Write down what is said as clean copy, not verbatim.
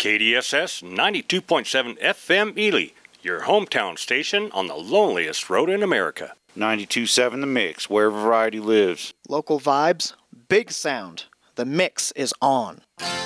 KDSS 92.7 FM Ely, your hometown station on the loneliest road in America. 92.7 The Mix, where variety lives. Local vibes, big sound. The Mix is on.